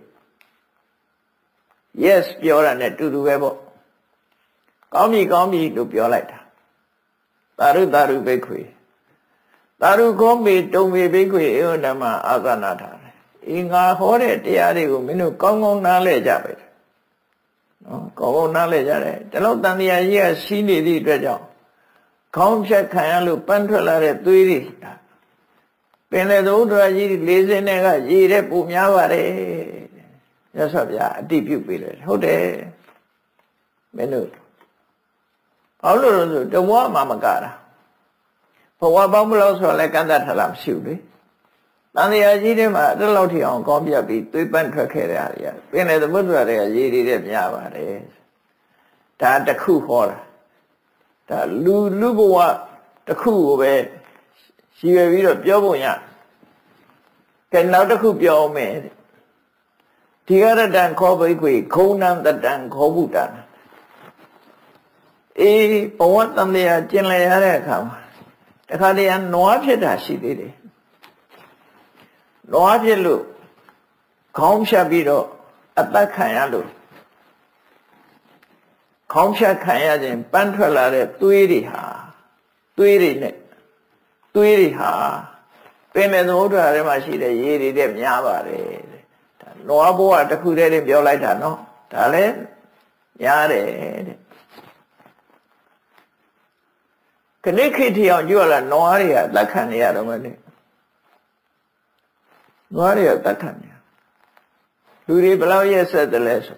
yes ပြောတာနဲ့တူတူပဲပေါ့ကောင်းပြီကောင်းပြီလို့ပြောလိုက်တာသာရုသာရုဘိက္ခွေသာရုခောမေတုံမေဘိက္ခွေဧဝဓမ္မအာသနာထားတယ်အင်းငါဟောတဲ့တရားတွေကိုမင်းတို့ကောင်းကောင်းနားလည်ကြပဲနော်ကောင်းကောင်းနားလည်ကြတယ်ဒီလောက်တန်တရားကြီးကရှိနေသည့်အတွက်ကြောင့်ခေါင်းဖြတ်ခံရလို့ပန်းထွက်လာတဲ့သွေးတွေပင်လေသမုဒ္ဒရာကြီးလေးစင်းနဲ့ကရေတဲ့ပုံများပါတယ်မြတ်စွာဘုရားအတိပြုပေးတယ်ဟုတ်တယ်မင်းတို့ဘာလို့လဲဆိုတဘွားမှမကတာဘဝပေါင်းမလို့ဆိုတော့လည်းကန့်တတ်ထလာမရှိဘူးလေတန်တရားကြီးထဲမှာအဲ့လောက်ထိအောင်ကောင်းပြပြီးသွေးပန်းထွက်ခဲ့တဲ့အားကြီးပင်လေသမုဒ္ဒရာတွေကရေတွေများပါတယ်ဒါတစ်ခုဟောတာဒါလူဘဝတစ်ခုကိုပဲရှိရပြီးတော့ပြောပုံရကဲနောက်တစ်ခုပြောအောင်မယ်ဒီကရတံခောဘိကွေခုံနံတတံခောဗုဒ္ဓံဘဝတန်တရားကျင်လည်ရတဲ့အခါမှာတခါတည်းကနွားဖြစ်တာရှိသေးတယ်နွားဖြစ်လို့ခေါင်းဖြတ်ပြီးတော့အသက်ခံရလို့ခေါင်းဖြတ်ခံရခြင်းပန်းထွက်လာတဲ့သွေးတွေဟာသွေးတွေနဲ့သွေးတွေဟာပင်တဲ့သမုဒ္ဒရာထဲမှာရှိတဲ့ရေတွေတဲ့များပါတယ်ဒါနွားဘဝတစ်ခုတည်းတင်ပြောလိုက်တာနော်ဒါလည်းများတယ်တဲ့ခဏခေတ်ထီအောင်ကြွလာနွားတွေကသက်ခံနေရတော့မယ်လေနွားတွေကသက်ခံနေလူတွေဘယ်လောက်ရက်ဆက်တယ်လဲဆို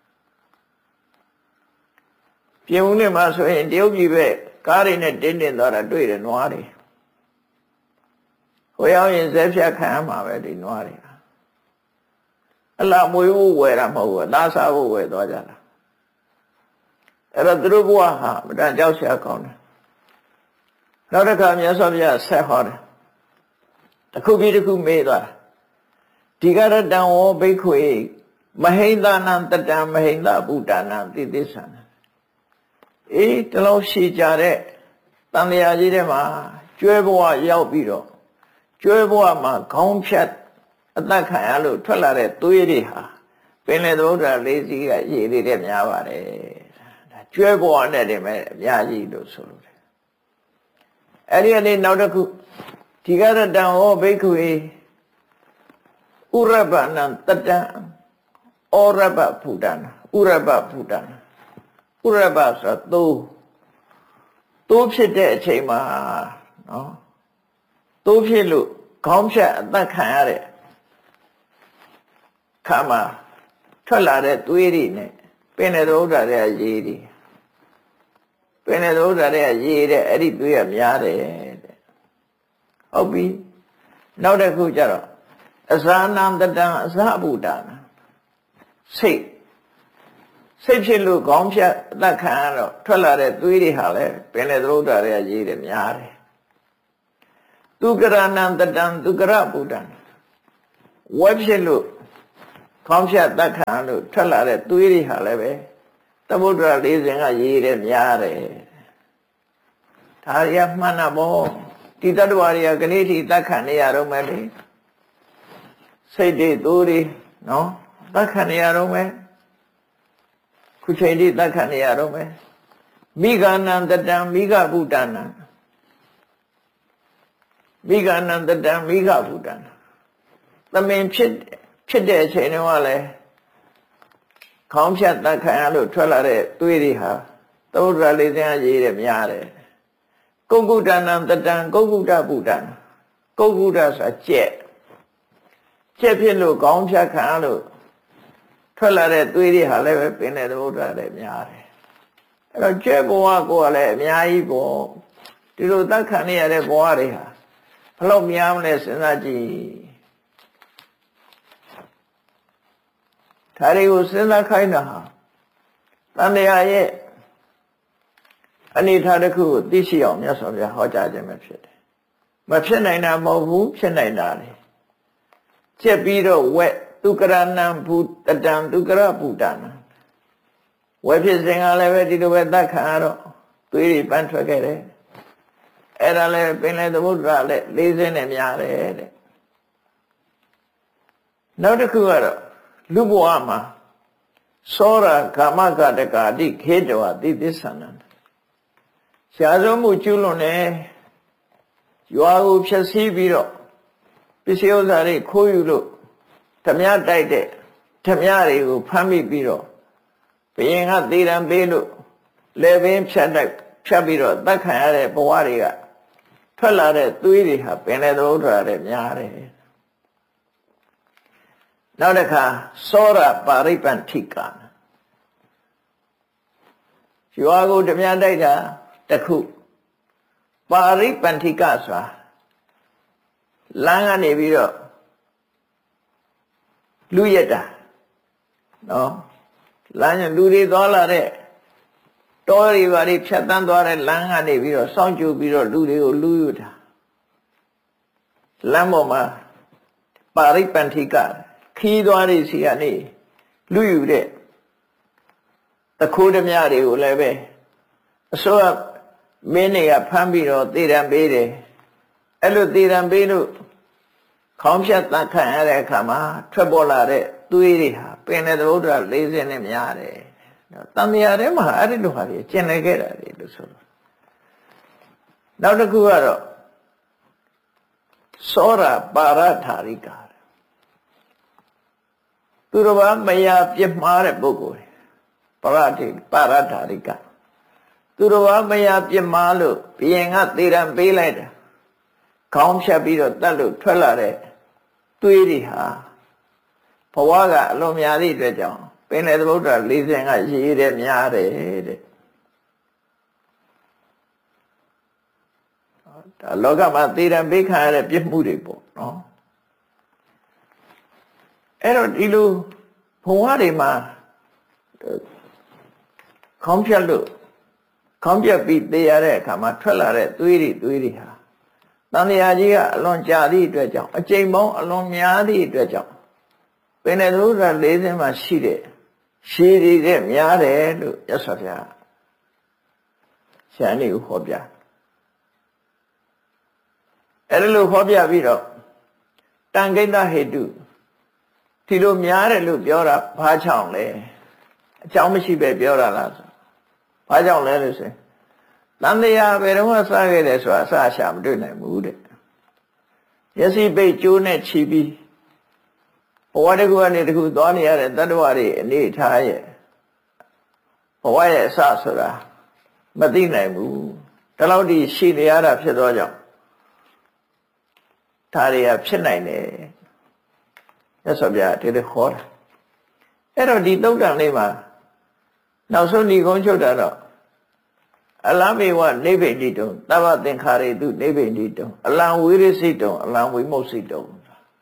ပြင်ဦးနဲ့မှာဆိုရင်တရုတ်ပြည်ပဲကားတွေနဲ့တင်းတင်းသွားတာတွေ့တယ်နွားတွေဟိုရောက်ရင်ဇက်ဖြတ်ခံရမှာပဲဒီနွားတွေအလားမွေးဖို့ဝယ်တာမဟုတ်ဘူးအသားစားဖို့ဝယ်သွားကြတာအဲ့တော့သူတို့ဘဝဟာမတန်ကြောက်စရာကောင်းတယ်နောက်တစ်ခါမြတ်စွာဘုရားဆက်ဟောတယ်တစ်ခုပြီးတစ်ခုမေးသွားဒီကရတံဝောဘိက္ခွေမဟိန္ဒနံတတံမဟိန္ဒဗုဒ္ဓနာတိသစ္ဆာတလုံးရှိကြတဲ့တန်တရားကြီးထဲမှာကျွဲဘဝရောက်ပြီးတော့ကျွဲဘဝမှာခေါင်းဖြတ်အသက်ခံရလို့ထွက်လာတဲ့သွေးတွေဟာပင်လေသမုဒ္ဒရာလေးစီးကရေတွေတဲ့များပါတယ်ဒါကျွဲဘဝနဲ့တည်းမဲ့အများကြီးလို့ဆိုလို့တယ်အဲ့ဒီအနေနောက်တစ်ခုဒီကရတံဟောဘိက္ခွေဥရပနံတတံဩရပဗုဒ္ဓနာဥရပဗုဒ္ဓနာဥရပဆိုသိုးဖြစ်တဲ့အချိန်မှာနော်သိုးဖြစ်လို့ခေါင်းဖြတ်အသက်ခံရတဲ့ခါမှာထွက်လာတဲ့သွေးတွေနဲ့ပင်တဲ့သမုဒ္ဒရာရဲ့ရေတွေပင်တဲ့သမုဒ္ဒရာရဲ့ရေတဲ့အဲ့ဒီသွေးကများတယ်တဲ့ဟုတ်ပြီနောက်တစ်ခုကျတော့အဇာနံတတံအဇဗုဒ္ဓနာစိတ်ဖြစ်လို့ခေါင်းဖြတ်အသက်ခံရတော့ထွက်လာတဲ့သွေးတွေဟာလည်းပင်တဲ့သမုဒ္ဒရာရဲ့ရေတွေများတယ်သူကရဏံတတံသူကရဗုဒ္ဓံဝက်ဖြစ်လို့ခေါင်းဖြတ်တတ်ခံလို့ထွက်လာတဲ့သွေးတွေဟာလည်းပဲသမုဒ္ဒရာလေးစင်ကရေးတဲ့များတယ်ဒါရီကမှန်တာပေါ့ဒီတတ္တဝါတွေကကနေ့ထိတတ်ခံနေရတော့မယ်လေစိတ်တွေသိုးတွေနော်တတ်ခံနေရတော့မယ်ခုချိန်ထိတတ်ခံနေရတော့မယ်မိဂာနံတတံမိဂဗုဒ္ဓနာမိဂာနံတတံမိဂဗုဒ္ဓနာသမင်ဖြစ်တဲ့အချိန်တုန်းကလည်းခေါင်းဖြတ်တတ်ခံရလို့ထွက်လာတဲ့သွေးတွေဟာသမုဒ္ဒရာလေးစင်ကရေးတဲ့များတယ်ကုက္ကုတနံတတံကုက္ကုတဗုဒ္ဓနာကုက္ကုတဆိုတာကြက်ဖြစ်လို့ခေါင်းဖြတ်ခံရလို့ထွက်လာတဲ့သွေးတွေဟာလည်းပဲပင်တဲ့သမုဒ္ဒရာတွေများတယ်အဲ့တော့ကျက်ဘဝကိုလည်းအများကြီးပေါ့ဒီလိုတတ်ခံနေရတဲ့ဘဝတွေဟာဘလို့များမလဲစဉ်းစားကြည့်ဒါတွေကိုစဉ်းစားခိုင်းတာဟာတန်တရားရဲ့အနေထားတစ်ခုကိုသိရှိအောင်မြတ်စွာဘုရားဟောကြားခြင်းပဲဖြစ်တယ်မဖြစ်နိုင်တာမဟုတ်ဘူးဖြစ်နိုင်တာလေကျက်ပြီးတော့ဝက်သူကရဏံဘူတတံသူကရဗုဒ္ဓနာဝယ်ဖြစ်စဉ်ကလည်းပဲဒီလိုပဲတတ်ခံရတော့သွေးတွေပန်းထွက်ခဲ့တယ်အဲ့ဒါလည်းပင်လေသမုဒ္ဒရာလည်း40နဲ့များတယ်တဲ့နောက်တစ်ခုကတော့လူဘဝမှာသောရကာမကတကာတိခေတဝတိသစ္ဆနံရှားစုံမှုကျွလွန်နေရွာကိုဖြည့်ဆည်းပြီးတော့ပစ္စည်းဥစ္စာတွေခိုးယူလို့ဓမြတိုက်တဲ့ဓမြတွေကိုဖမ်းမိပြီးတော့ဘယင်ကသေတံပေးလို့လေပင်ဖြတ်ပြီးတော့တတ်ခံရတဲ့ဘဝတွေကထွက်လာတဲ့သွေးတွေဟာပင်လေသမုဒ္ဒရာတွေများတယ်နောက်တစ်ခါသောရပါရိပန္ထိကရွာကိုဓမြတိုက်တာတစ်ခုပါရိပန္ထိကဆိုတာလမ်းကနေပြီးတော့လူရက်တာနော်လမ်းလူတွေသွားလာတဲ့တောတွေဘာတွေဖြတ်တန်းသွားတဲ့လမ်းကနေပြီးတော့စောင့်ကြိုပြီးတော့လူတွေကိုလူယူတာလမ်းပေါ်မှာပါရိပန္ထိကခီးသွားတွေစီကနေလူယူတဲ့တခိုးဓမြတွေကိုလည်းပဲအစိုးရမင်းတွေကဖမ်းပြီးတော့သေတံပေးတယ်အဲ့လိုသေတံပေးလို့ခေါင်းဖြတ်တတ်ခံရတဲ့အခါမှာထွက်ပေါ်လာတဲ့သွေးတွေဟာပင်တဲ့သမုဒ္ဒရာ40နဲ့များတယ်တန်မြာထဲမှာအဲ့ဒီလိုဟာတွေကျင်လည်ခဲ့တာလေလို့ဆိုတော့နောက်တစ်ခုကတော့သောရပါရထာရိကာသူတော်ဘာမယာပြစ်မှားတဲ့ပုဂ္ဂိုလ်ပါရထာရိကာသူတော်ဘာမယာပြစ်မှားလို့ဘယင်ကသေတံပေးလိုက်တာခေါင်းဖြတ်ပြီးတော့တတ်လို့ထွက်လာတဲ့သွေးတွေဟာဘဝကအလွန်များသည့်အတွက်ကြောင့်ပင်လေသမုဒ္ဒရာ40ကရေးတဲ့များတယ်တဲ့ဒါလောကမှာသေတံပေးခံရတဲ့ပြစ်မှုတွေပေါ့နော်အဲ့တော့ဒီလိုဘဝတွေမှာခေါင်းဖြတ်လို့ခေါင်းပြက်ပြီးသေရတဲ့အခါမှာထွက်လာတဲ့သွေးတွေဟာတန်လျာကြီးကအလွန်ကြာသည့်အတွက်ကြောင့်အကျိန်ပေါင်းအလွန်များသည့်အတွက်ကြောင့်ပင်တဲ့သုဒ္ဓ40မှာရှိတဲ့ရှည်တဲ့များတယ်လို့ရသော်ဗျာဆရာနေကိုဟောပြအဲ့လိုဟောပြပြီးတော့တန်ခိတ္တဟေတုဒီလိုများတယ်လို့ပြောတာဘာကြောင့်လဲအကြောင်းမရှိပဲပြောတာလားဆိုဘာကြောင့်လဲလို့ဆိုရင်တန်တရားဘယ်တော့မှစခဲ့တယ်ဆိုတာအစအရှာမတွေ့နိုင်ဘူးတဲ့မျက်စိပိတ်ကျိုးနဲ့ခြီးပြီးဘဝတစ်ခုကနေတစ်ခုသွားနေရတဲ့တတ္တဝါတွေအနေထားရဲ့ဘဝရဲ့အစဆိုတာမသိနိုင်ဘူးဒါလောက်ဒီရှိနေရတာဖြစ်သောကြောင့်ဒါတွေကဖြစ်နိုင်တယ်ရသော်ဗျာဒီလိုခေါ်တာအဲ့တော့ဒီသုတ်တံလေးမှာနောက်ဆုံးဒီကုန်းချုပ်တာတော့အလမေဝနိဗ္ဗိတိတုံသဗ္ဗသင်္ခါရေတုနိဗ္ဗိတိတုံအလံဝိရစိတုံအလံဝိမုတ်စိတုံ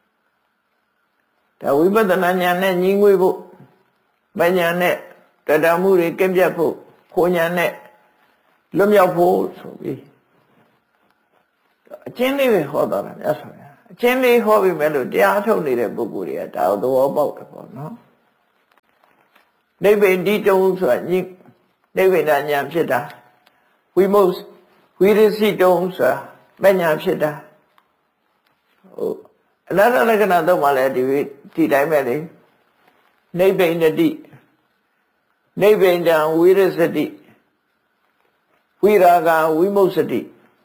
ဒါဝိပဿနာဉာဏ်နဲ့ညီငွေဖို့မဉာဏ်နဲ့တတမှုတွေကင်းပြတ်ဖို့ခိုးဉာဏ်နဲ့လွတ်မြောက်ဖို့ဆိုပြီးအကျဉ်းလေးပဲဟောတာမြတ်စွာဘုရားအချင်းလေးဟောပြီးမဲ့လို့တရားထုတ်နေတဲ့ပုဂ္ဂိုလ်တွေကဒါကိုသဘောပေါက်တယ်ပေါ့နော်နိဗ္ဗိန္တိတုံဆိုတာညနိဗ္ဗိန္ဒဉာဏ်ဖြစ်တာဝိမုတ်ဝိရစီတုံဆိုတာမဉာဏ်ဖြစ်တာဟုတ်အနတ္တလက္ခဏာတော့မှလည်းဒီတိုင်းပဲလေနိဗ္ဗိန္ဒတိနိဗ္ဗိန္ဒံဝိရစတိဝိရာဂဝိမုတ်စတိ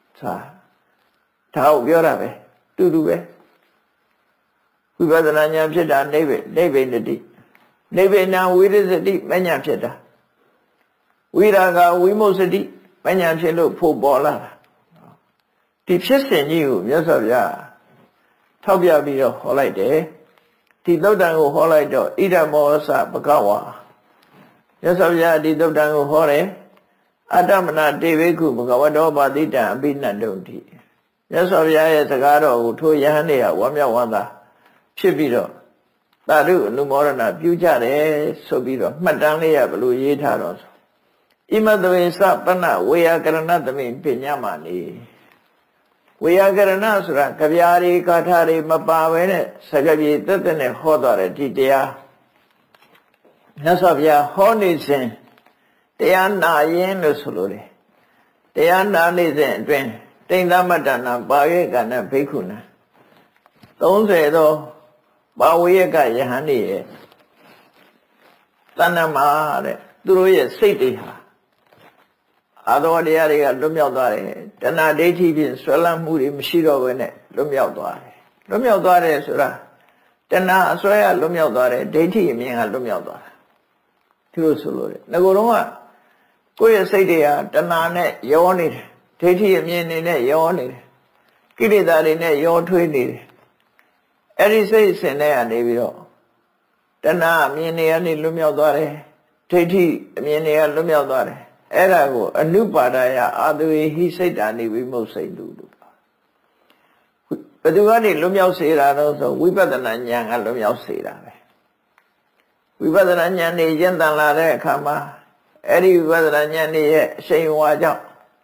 ဒါကိုပြောတာပဲတူတူပဲဝိပဿနာဉာဏ်ဖြစ်တာနိဗ္ဗိန္ဒတိနိဗ္ဗိန္ဒံဝိရစတိမဉာဏ်ဖြစ်တာဝိရာဂဝိမုတ်စတိမဉာဏ်ဖြစ်လို့ဖို့ပေါ်လာတာဒီဖြစ်စဉ်ကြီးကိုမြတ်စွာဘုရားထောက်ပြပြီးတော့ဟောလိုက်တယ်ဒီသုတ်တံကိုဟောလိုက်တော့ဣဒမောသဘဂဝါမြတ်စွာဘုရားဒီသုတ်တံကိုဟောတယ်အတ္တမနာတေဘိက္ခုဘဂဝတောပါတိတံအပိနတ္တုံတိမြတ်စွာဘုရားရဲ့စကားတော်ကိုထိုယဟန်တွေကဝမ်းမြောက်ဝမ်းသာဖြစ်ပြီးတော့သာဓုအနုမောဒနာပြုကြတယ်ဆိုပြီးတော့မှတ်တမ်းလေးရဘလို့ရေးထားတော့ဆိုဣမတဝေစပနဝေယကရဏသမိပညာမနိဝေယကရဏဆိုတာကြပြားတွေကာထာတွေမပါဘဲနဲ့စကားပြေတက်တက်နဲ့ဟောသွားတယ်ဒီတရားမြတ်စွာဘုရားဟောနေစဉ်တရားနာရင်လို့ဆိုလို့တယ်တရားနာနေစဉ်အတွင်းတိန်သမတ္တနာပါဝေကနာဘိက္ခုနာ30သောပါဝေကယဟန်တွေရဲ့တဏ္ဍမှာတဲ့သူတို့ရဲ့စိတ်တွေဟာအာသောတရားတွေကလွတ်မြောက်သွားတယ်တဏှာဒိဋ္ဌိဖြင့်ဆွဲလန်းမှုတွေမရှိတော့ဘဲနဲ့လွတ်မြောက်သွားတယ်လွတ်မြောက်သွားတယ်ဆိုတာတဏှာအစွဲရလွတ်မြောက်သွားတယ်ဒိဋ္ဌိအမြင်ကလွတ်မြောက်သွားတာဒီလိုဆိုလို့တယ်ငကိုယ်တော့ကကိုယ့်ရဲ့စိတ်တွေဟာတဏှာနဲ့ရောနေတယ်ဒိဋ္ဌိအမြင်တွေနဲ့ရောနေတယ်ကိလေသာတွေနဲ့ရောထွေးနေတယ်အဲ့ဒီစိတ်အစဉ်နဲ့ကနေပြီးတော့တဏှာအမြင်တွေကနေလွတ်မြောက်သွားတယ်ဒိဋ္ဌိအမြင်တွေကလွတ်မြောက်သွားတယ်အဲ့ဒါကိုအနုပါဒယအာသဝေဟိစိတ်တာနိဝိမုတ်စိတ်တုလို့ပြောဘယ်သူကနေလွတ်မြောက်စေတာတော့ဆိုဝိပဿနာဉာဏ်ကလွတ်မြောက်စေတာပဲဝိပဿနာဉာဏ်နဲ့ကျင့်တန်လာတဲ့အခါမှာအဲ့ဒီဝိပဿနာဉာဏ်နဲ့ရဲ့အရှိန်အဝါကြောင့်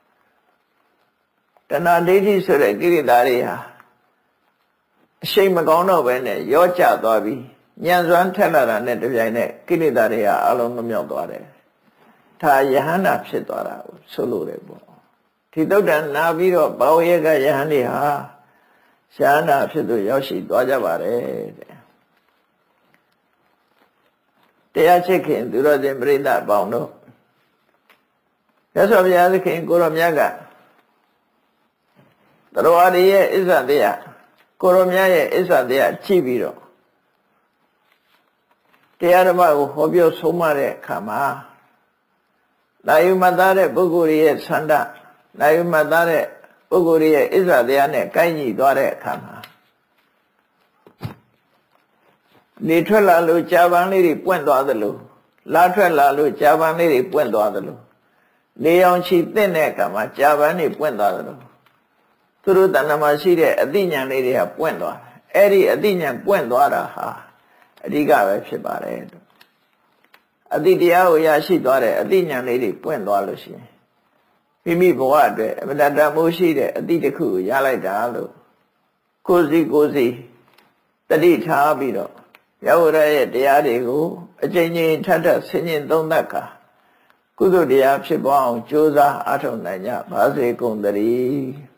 တဏှာဒိဋ္ဌိဆိုတဲ့ကိလေသာတွေဟာအရှိန်မကောင်းတော့ဘဲနဲ့ရောကျသွားပြီးဉာဏ်စွမ်းထက်လာတာနဲ့တပြိုင်နက်ကိလေသာတွေဟာအလုံးလွတ်မြောက်သွားတယ်ဒါယဟန္တာဖြစ်သွားတာကိုဆိုလိုတယ်ပေါ့ဒီသုတ်တံနာပြီးတော့ဘာဝေကယဟန်တွေဟာရှားနာဖြစ်သူရောက်ရှိသွားကြပါတယ်တဲ့တရားချစ်ခင်သူတော်စင်ပြိဿအပေါင်းတို့မြတ်စွာဘုရားသခင်ကိုရောမြတ်ကတရားဝါဒီရဲ့အစ္ဆတရားကိုရောမြတ်ရဲ့အစ္ဆတရားကြည့်ပြီးတော့တရားဓမ္မကိုဟောပြောဆုံးမတဲ့အခါမှာနာယုမသားတဲ့ပုဂ္ဂိုလ်ရဲ့ဆန္ဒနာယုမသားတဲ့ပုဂ္ဂိုလ်ရဲ့အစ္ဆတရားနဲ့ကိုက်ညီသွားတဲ့အခါမှာနေထွက်လာလို့ကြာပန်းလေးတွေပွင့်သွားသလိုလာထွက်လာလို့ကြာပန်းလေးတွေပွင့်သွားသလိုနေအောင်ချီသင့်တဲ့အခါမှာကြာပန်းတွေပွင့်သွားသလိုသူတို့တဏ္ဍာမှာရှိတဲ့အသိဉာဏ်လေးတွေကပွင့်သွားတယ်အဲ့ဒီအသိဉာဏ်ပွင့်သွားတာဟာအဓိကပဲဖြစ်ပါတယ်အတိတရားကိုရရှိသွားတဲ့အတိညာဏ်လေးတွေပွင့်သွားလို့ရှိရင်မိမိဘဝအတွက်အမတ္တမိုးရှိတဲ့အတိတစ်ခုကိုရလိုက်တာလို့ကိုယ်စီတတိထားပြီးတော့ယောဂရရဲ့တရားတွေကိုအကျဉ်းချင်းထပ်ထပ်ဆင်ခြင်သုံးသပ်ကာကုသိုလ်တရားဖြစ်ပေါ်အောင်ကြိုးစားအားထုတ်နိုင်ကြပါစေကုန်သတည်း